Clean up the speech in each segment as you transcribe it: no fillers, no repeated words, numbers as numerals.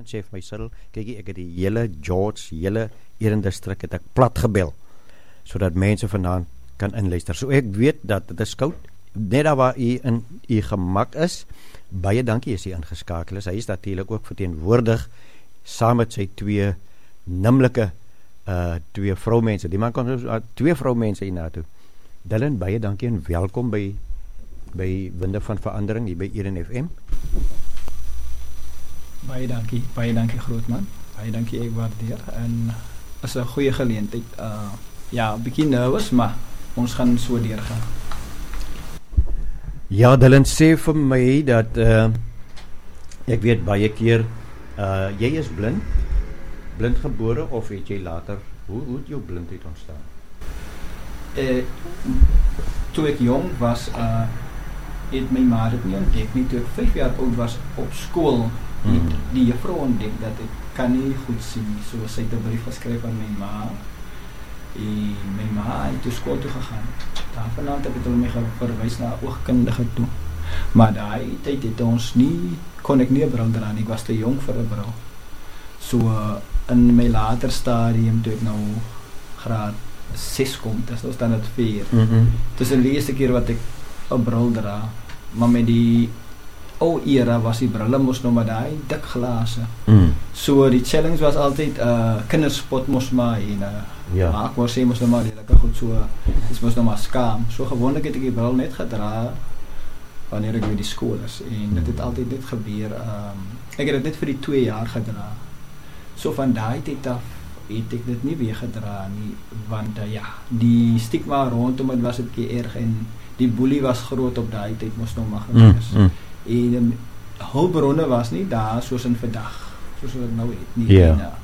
vanoggend sê vir my Cyril, kykie, ek het die hele George, hele Erendistrik het ek plat gebel, sodat mense vandaan kan inluister. So ek weet dat dit is koud, net daar waar u in u gemak is. Baie dankie as u ingeskakel is. Hy is natuurlik ook verteenwoordig saam met sy twee nimmerlike twee vroumense. Die man kom twee vroumense hiernatoe. Dylan, baie dankie en welkom by Winde van Verandering hier by Eden FM. Baie dankie Grootman. Baie dankie, ek waardeer. En is 'n goeie geleentheid. Ja, 'n bietjie nervous, maar ons gaan so deurgaan. Ja, Dylan sê vir my dat ek weet baie keer jy is blind gebore of het jy later, hoe het jou blindheid ontstaan? Toe ek jong was, het my ma dit nie ontdek nie. Toe ek 5 jaar oud was op skool, die juffrou ontdek dat ek kan nie goed sien nie. So sy het 'n brief geskryf aan my ma. En my ma het toe skool toe gegaan. Daarvandaan het hulle my verwys na 'n oogkundige toe. Maar daai tyd het kon ek nie 'n bril dra nie. Ek was te jong vir 'n bril. So in my later stadium toe ek nou graad 6 kom, dis nou standaard 4. Dis die eerste keer wat ek 'n bril dra. Maar met die ou era was die brille mos nou maar daai dik glase. So die challenge was altyd kinderspot mos maar en maar ek wou sê mos nou maar lekker goed so dis mos nou maar skaam. So gewoonlik het ek die bril net gedra wanneer ek by die skool is en dit het altyd net gebeur. Ek het dit net vir die 2 jaar gedra. So van daai tyd af het ek dit nie weer gedra nie want die stigma rondom dit was 'n bietjie erg en die boelie was groot op daai tyd mos nou maar gewees. En hulpbronne was nie daar soos in vandag, soos wat nou het nie.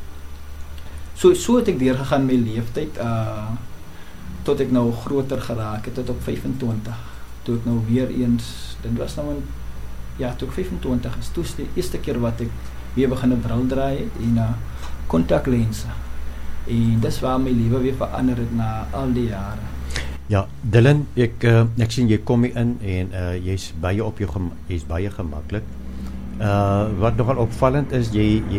So het ek deurgegaan my leeftyd tot ek nou groter geraak het tot op 25. Toe ek nou weer eens, dit was nou toe ek 25 is, toe is die eerste keer wat ek weer begin 'n bril draai het en kontaklense. En dis waar my lewe weer verander het na al die jare. Ja, Dylan, ek sien jy kom hier in en jy's baie gemaklik. Wat nogal opvallend is,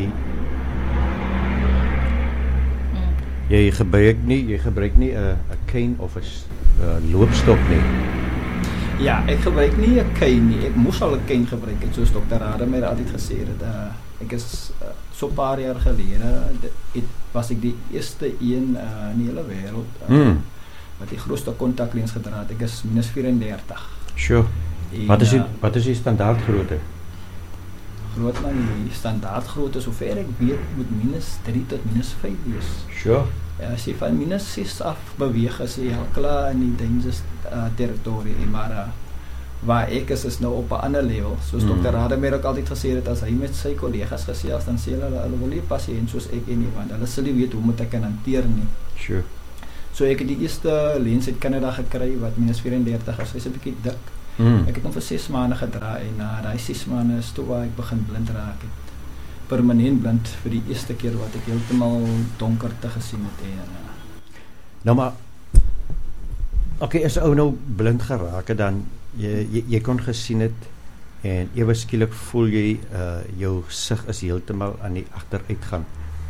jy gebruik nie 'n cane of 'n loopstok nie. Ja, ek gebruik nie 'n cane nie. Ek moes al 'n cane gebruik het, soos dokter Rademacher altyd gesê het. Ek is so 'n paar jaar gelede was ek die eerste een in die hele wêreld wat die grootste kontaklens gedra het. Ek is -34. Sure. Wat is die standaardgrootte? Grootman, die standaardgrootte sover ek weet moet -3 tot -5 wees. Sure. As jy van -6 af beweeg is jy al klaar in die dangerous territorie, maar waar ek is nou op 'n ander level. Soos dokter Rademacher ook altyd gesê het, as hy met sy kollegas gesels, dan sê hulle wil nie pasiënt soos ek nie, want hulle sal nie weet hoe moet ek kan hanteer nie. Sure. So ek het die eerste lens uit Canada gekry wat -34 is. Hy's 'n bietjie dik. Ek het hom vir 6 maande gedra en na daai 6 maande is toe waar ek begin blind raak het. Permanent blind vir die eerste keer wat ek heeltemal donker te gesien het Nou maar okay, as ou nou blind geraak het, dan jy kon gesien het en ewe skielik voel jy jou sig is heeltemal aan die agteruitgang.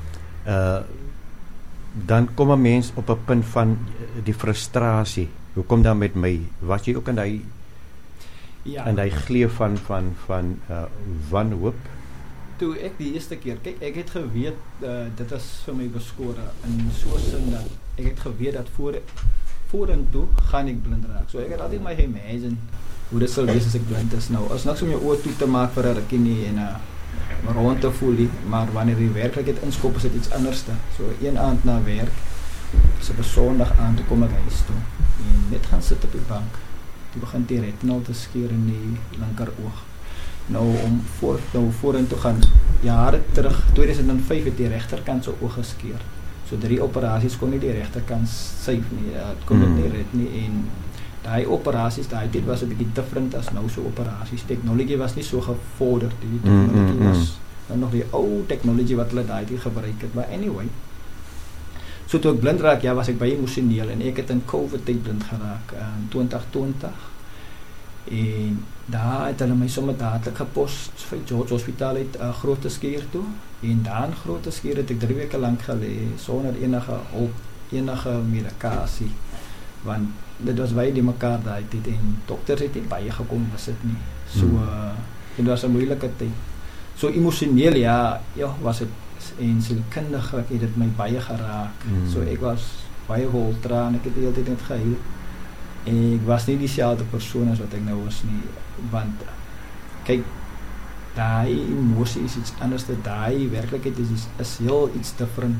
Dan kom 'n mens op 'n punt van die frustrasie. Hoe kom dan met my? Was jy ook in daai gleef van wanhoop? Toe ek die eerste keer, kyk, ek het geweet dit is vir my beskore in so 'n sin dat ek het geweet dat vorentoe gaan ek blind raak. So ek het altyd my imagine hoe dit sal wees as ek blind is. Nou, as niks om jou oë toe te maak vir 'n rukkie nie en rond te voel nie, maar wanneer die werklikheid inskop is dit iets anderste. So een aand na werk, so op 'n Sondag aand toe kom ek huis toe en net gaan sit op die bank. Toe begin die retinal te skeur in die linker oog. Nou om vorentoe gaan, jare terug, 2005 het die regterkant se oog geskeur. So 3 operasies kon nie die regterkant syf nie, dit kon dit nie red nie en daai operasies, daai tyd was 'n bietjie different as nou so operasies. Tegnologie was nie so gevorderd nie. Die tegnologie was nog die ou tegnologie wat hulle daai tyd gebruik het. Maar anyway, so toe ek blind raak, was ek baie emosioneel en ek het in COVID tyd blind geraak in 2020. En daar het hulle my sommer dadelik gepos vir George Hospitaal uit Grote Schuur toe. En daar in Grote Schuur het ek 3 weke lank gelê sonder enige hulp, enige medikasie. Want dit was baie die mekaar daai tyd en dokters het nie baie gekom visit nie. So dit was 'n moeilike tyd. So emosioneel ja, was dit en sielkundig het dit my baie geraak. So ek was baie vol trane, ek het die hele tyd net gehuil. En ek was nie dieselfde persoon as wat ek nou was nie, want kyk, daai emosie is iets anders, daai werklikheid is heel iets different,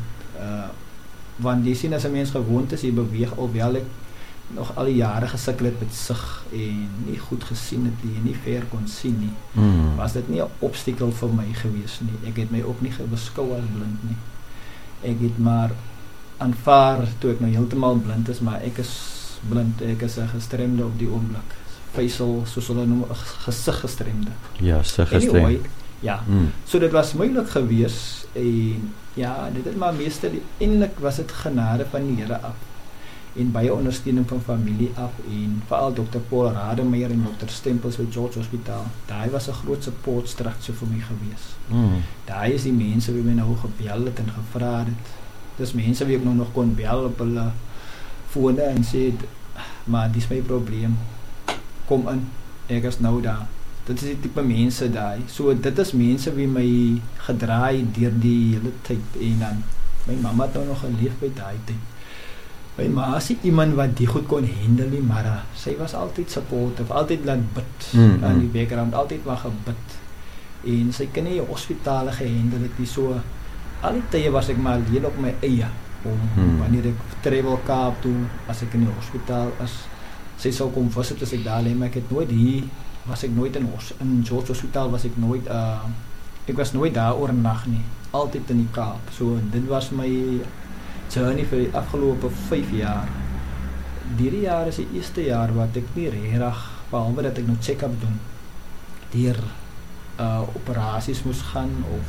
want jy sien as 'n mens gewoond is, jy beweeg, alhoewel ek nog al die jare gesukkel het met sig en nie goed gesien het nie, en nie ver kon sien nie, was dit nie 'n obstakel vir my gewees nie. Ek het my ook nie beskou as blind nie. Ek het maar aanvaar toe ek nou heeltemal blind is, maar ek is blind, ek is 'n gestremde op die oomblik. Facial, soos hulle noem, 'n gesiggestremde. Ja, gestremd. Anyway, ja. So dit was moeilik gewees en ja, dit het maar meeste eintlik was dit genade van die Here af en baie ondersteuning van familie af en veral Dr. Paul Rademeier en Dr. Stempels by George Hospitaal. Daai was 'n groot support structure vir my gewees. Daai is die mense wie my nou gebel het en gevra het. Dis mense wie ek nou nog kon bel op hulle fone en sê, maar dis my probleem. Kom in, ek is nou daar. Dit is die tipe mense daai. So dit is mense wie my gedraai deur die hele tyd en dan my mamma het nou nog geleef by daai tyd. My ma is iemand wat die goed kon handle nie, maar sy was altyd supportive, altyd laat bid aan die background, altyd maar gebid. En sy kan nie hospitale gehandle het nie, so al die tye was ek maar alleen op my eie, om wanneer ek travel Kaap toe, as ek in die hospitaal is, sy sal kom visit as ek daar lê, maar ek het nooit hier, was ek nooit in George Hospitaal, was ek nooit, ek was nooit daar oornag nie, altyd in die Kaap, so dit was my journey vir die afgelope 5 jaar. Hierdie jaar is die eerste jaar wat ek nie regtig, behalwe dat ek nou check-up doen, deur operasies moes gaan, of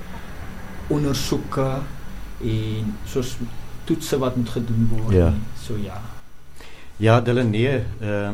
ondersoeke, en soos toetse wat moet gedoen word. Ja. So ja. Ja, Dylan, nee.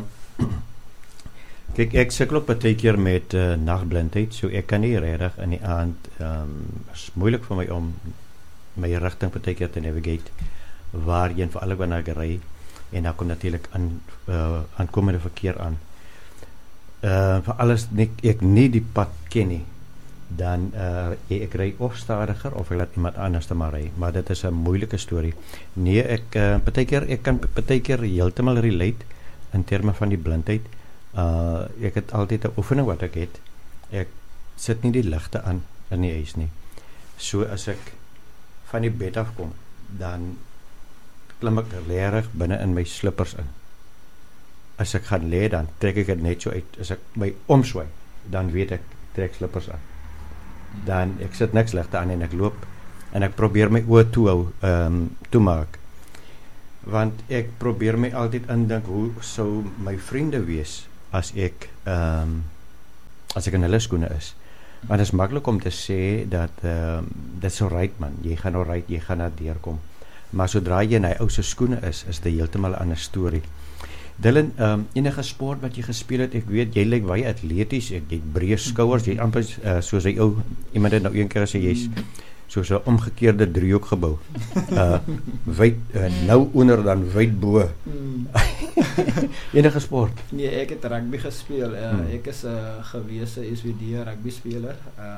Kijk, ek sukkel op baie keer met nagblindheid, so ek kan nie regtig in die aand, is moeilik vir my om my rigting baie keer te navigate, waarheen vir alle wanneer ek ry, en dan kom natuurlik aankomende verkeer aan. Vir alles ek nie die pad ken nie, dan ek ry of stadiger of ek laat iemand anders te maar ry, maar dit is 'n moeilike storie. Nee, ek kan baie keer heeltemal relate in terme van die blindheid. Ek het altyd 'n oefening wat ek het. Ek sit nie die ligte aan in die huis nie. So as ek van die bed af kom, dan klim ek regtig binne in my slippers in. As ek gaan lê, dan trek ek dit net so uit. As ek my omswaai, dan weet ek trek slippers aan. Dan ek sit niks ligte aan en ek loop en ek probeer my oë toemaak, want ek probeer my altyd indink hoe sou my vriende wees as ek in hulle skoene is, want dit is maklik om te sê dat dit is alright man, jy gaan alright, jy gaan daar deurkom, maar sodra jy in hy ou se skoene is dit heeltemal 'n ander storie. Dylan, enige sport wat jy gespeel het, ek weet, jy lyk baie atleties, jy het breë skouers, jy amper soos hy ou, iemand het nou een keer gesê, jy's soos 'n omgekeerde driehoek gebou. Wyd, nou onder dan wyd bo. Enige sport? Nee, ek het rugby gespeel, ek is 'n gewese SWD rugby speler.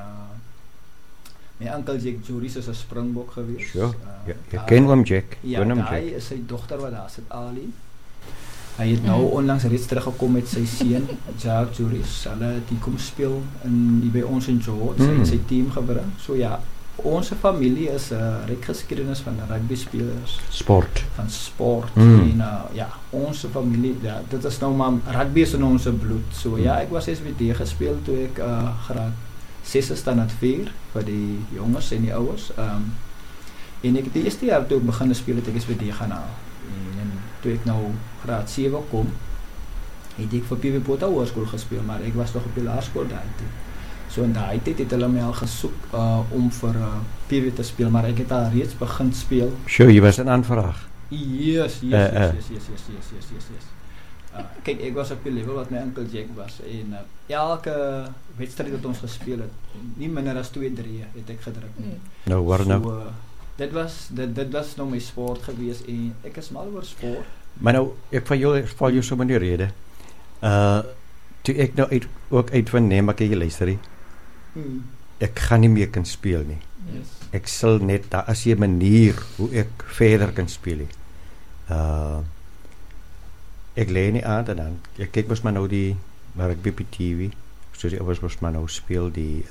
My oom Jack Juris is 'n Springbok gewees. Sure. Ek ken hom Jack. Ja, hy is sy dogter wat daar sit, Ali. Hy het nou onlangs reeds teruggekom met sy seun, Jack Juris. Hulle het hier kom speel by ons in George, en sy team gebring. So ja, ons familie is 'n ryk geskiedenis van rugby spelers. Sport. Van sport. En ja, ons familie, ja, dit is nou maar, rugby is in ons bloed. So ja, ek was SWD gespeel toe ek graad 6 standaard 4 vir die jonges en die ouers. En ek die eerste jaar toe ek begin speel het ek SWD gaan haal. En toe ek nou graad 7 kom, het ek vir PW Botha Hoërskool gespeel, maar ek was nog op die laerskool daai tyd. So in daai tyd het hulle my al gesoek om vir PW te speel, maar ek het al reeds begin speel. Sure, jy was in aanvraag. Yes. Kijk, ik was op die level wat mijn Uncle Jack was. En elke wedstrijd dat ons gespeeld het, niet minder dan 2-3 het ik gedrukt. Nou, waar nou? Dit was nou mijn sport geweest en ik is mal oor sport. Maar nou, ek val jou so in die rede. Toe ek nou ook uit van nee, maar jy luister nie. Ek gaan nie meer kan speel nie. Yes. Ek sal net, daar is 'n manier hoe ek verder kan speel nie. Ek lê nie aan en dan, ek kyk mos maar nou die rugby op TV, soos ek mos maar nou speel die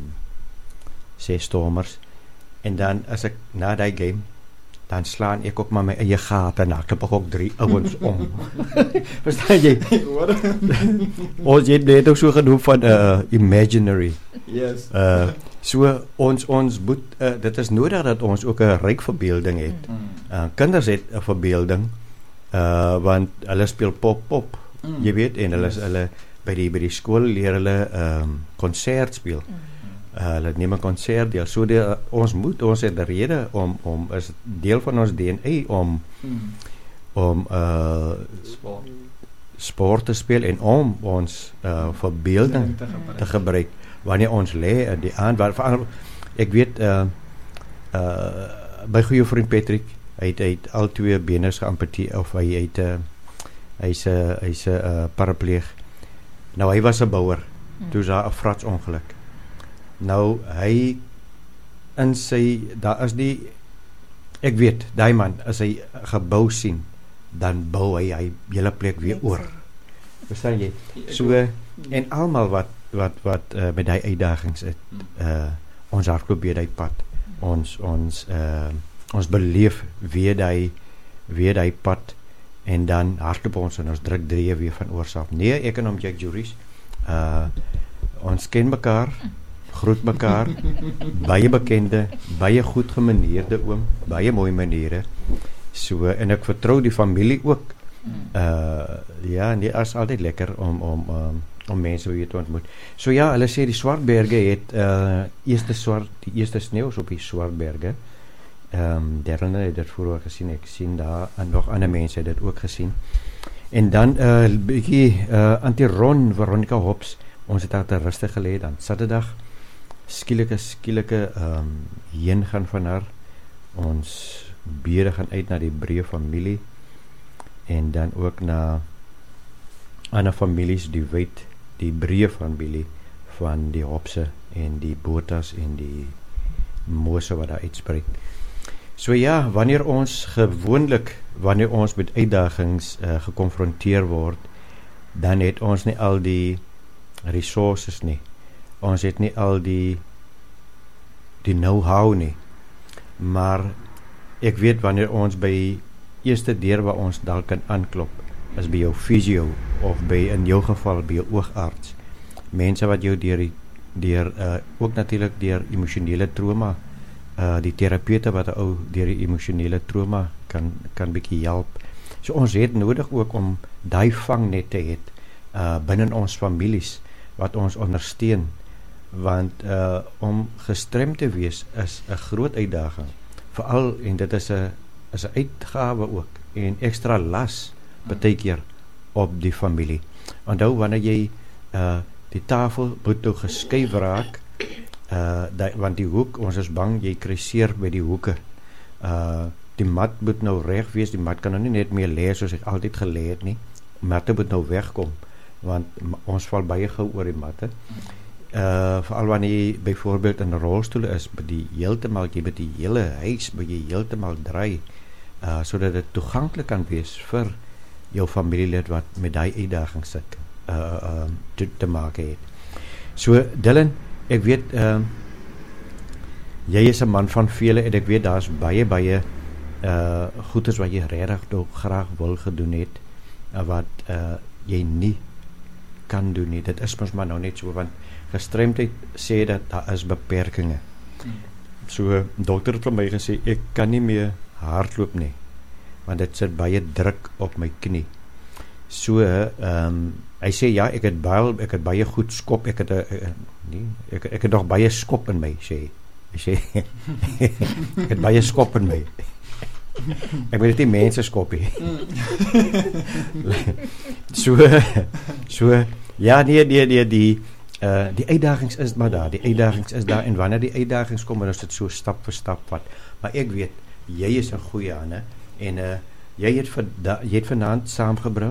6 stormers. En dan as ek na die game, dan slaan ek ook maar my eie gate en dan klip ek ook 3 ouens om. Verstaan jy? Ons het net ook so genoem van imaginary. Yes. So ons moet, dit is nodig dat ons ook 'n ryk verbeelding het. Kinders het 'n verbeelding, want hulle speel pop. Jy weet, en hulle by die skool leer hulle konsert speel. Hulle neem 'n konsert deel. So ons het 'n rede om is deel van ons DNA om sport te speel en om ons verbeelding te gebruik wanneer ons lê die aand waar ek weet by goeie vriend Patrick, hy het al 2 bene geamputeer of hy's 'n parapleeg. Nou hy was 'n bouer. Toe daar 'n fratsongeluk. Nou hy in sy daar is die ek weet daai man as hy gebou sien dan bou hy hele plek weer oor. Verstaan jy? So en almal wat met daai uitdagings het ons hardloop weer daai pad. Ons beleef weer daai pad en dan hardloop ons en ons druk 3 weer van oorsaf. Nee, ek en hom Jack Juries ons ken mekaar, groet mekaar, baie bekende, baie goed gemaneerde oom, baie mooi maniere. So en ek vertrou die familie ook. Ja, nee, is altyd lekker om mense weer te ontmoet. So ja, hulle sê die Swartberge het die eerste sneeu op die Swartberge. Darren het dit vroeër gesien. Ek sien daar en nog ander mense het dit ook gesien. En dan bietjie Antiron Veronica Hobbs. Ons het daar te rustig gelê dan Saterdag. Skielike heen gaan van haar. Ons bede gaan uit na die Breë familie en dan ook na ander families, die Wit, die Breë familie van die Hopse en die Botas en die Mose wat daar uitspreek. So ja, wanneer ons met uitdagings gekonfronteer word, dan het ons nie al die resources nie. Ons het nie al die know-how nie. Maar ek weet wanneer ons by eerste deur waar ons dalk kan aanklop, is by jou fisio of by in jou geval by jou oogarts. Mense wat jou ook natuurlik deur emosionele trauma, die terapeute wat 'n ou deur die emosionele trauma kan bietjie help. So ons het nodig ook om daai vangnet te hê binne ons families wat ons ondersteun, want om gestremd te wees is 'n groot uitdaging, veral en dit is 'n uitgawe ook en ekstra las baie keer op die familie. Onthou wanneer jy die tafel moet nou geskuif raak, want die hoek, ons is bang jy kruiseer by die hoeke. Die mat moet nou reg wees, die mat kan nou nie net meer lê soos ek altyd gelê het nie. Matte moet nou wegkom, want ons val baie gou oor die matte. Veral wanneer jy byvoorbeeld in 'n rolstoel is, by die hele huis, by jy heeltemal draai, sodat dit toeganklik kan wees vir jou familielid wat met daai uitdaging sit te maak het. So Dylan, ek weet jy is 'n man van vele en ek weet daar's baie goedes wat jy regtig graag wil gedoen het wat jy nie kan doen nie. Dit is mos maar nou net so, want gestremdheid sê dat daar is beperkings. So dokter het vir my gesê ek kan nie meer hardloop nie, want dit sit baie druk op my knie. So hy sê ja, ek het baie goed skop, ek het nog baie skop in my, sê hy sê ek het baie skop in my. Ek weet dit nie mense skoppie. so ja, nee, die uitdagings is maar daar. Die uitdagings is daar en wanneer die uitdagings kom, dan is dit so stap vir stap vat. Maar ek weet jy is 'n goeie hande en jy het vanaand saamgebring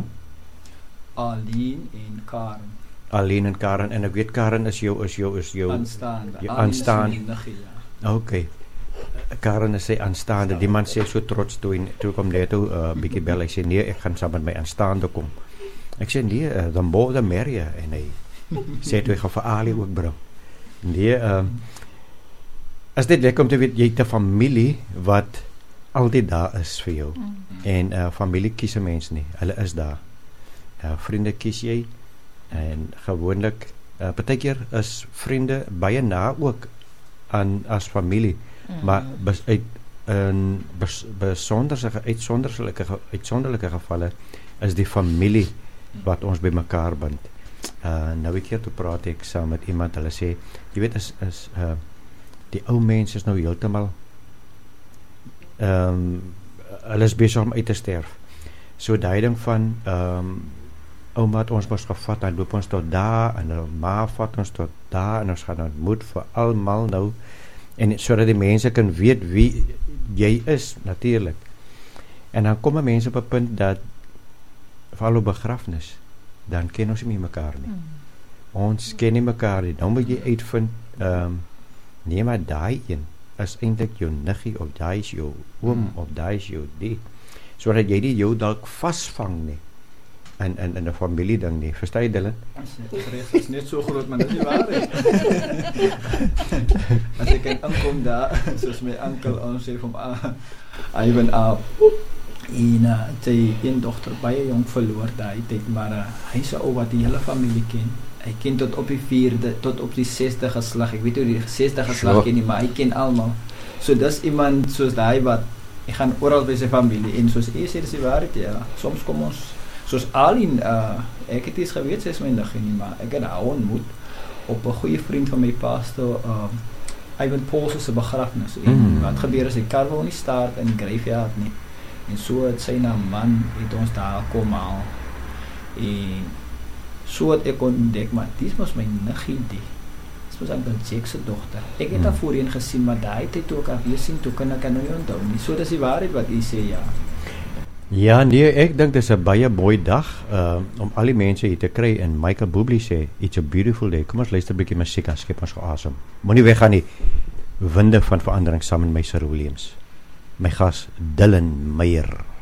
Aline en Karen en ek weet Karen is jou aanstaande. Okay. Karen is sy aanstaande. Die man sê so trots toe kom net bietjie bel. Hy sê nee, ek gaan saam met my aanstaande kom. Ek sê nee, dan more the merrier en hy sê toe ek gaan vir Ali ook bring. Nee, as dit lekker om te weet jy het 'n familie wat altyd daar is vir jou. En familie kies 'n mens nie. Hulle is daar. Vriende kies jy en gewoonlik partykeer is vriende baie na ook aan as familie. Maar uit uitsonderlike gevalle is die familie wat ons by mekaar bind. Nou 'n keer toe praat ek saam met iemand, hulle sê, jy weet is die ou mense is nou heeltemal hulle is besig om uit te sterf. So daai ding van ouma het ons mos gevat, dan loop ons tot daar en ma vat ons tot daar en ons gaan ontmoet vir almal nou en sodat die mense kan weet wie jy is natuurlik. En dan kom mense op 'n punt dat veral op begrafnis dan ken ons nie mekaar nie. Ons ken nie mekaar nie. Dan moet jy uitvind nee maar daai een is eintlik jou niggie of daai is jou oom of daai is jou die. Sodat jy nie jou dalk vasvang nie in 'n familie ding nie. Verstaan jy Dylan? Dit is net so groot maar dit is waar. As ek aankom daar, soos my oom ons sê van Ivan en sy een dogter baie jong verloor daai tyd, maar hy is 'n ou wat die hele familie ken. Hy ken tot op die 4de tot op die 6de geslag. Ek weet hoe die 6de geslag ken nie, maar hy ken almal. So dis iemand soos daai wat hy gaan oral by sy familie en soos sê dis die waarheid ja. Soms kom ons soos Aline ek het iets geweet sy is my niggie nie, maar ek het haar ontmoet op 'n goeie vriend van my pastor Ivan Paul se begrafnis. En wat gebeur as hy kar wou nie start in graveyard nie. En so het sy man het ons daar kom haal. En so het ek ontdek, maar dis mos my niggie die. Dis mos Uncle Jake se dogter. Ek het haar voorheen gesien, maar daai tyd toe ek haar weer sien, toe kan ek nou nie onthou nie. So dis die waarheid wat u sê ja. Ja, nee, ek dink dis 'n baie mooi dag om al die mense hier te kry en Michael Bublé sê, it's a beautiful day. Kom ons luister 'n bietjie musiek en skep ons asem. Moenie weggaan nie. Winde van verandering saam met my Sir Williams. My gas Dylan Meyer.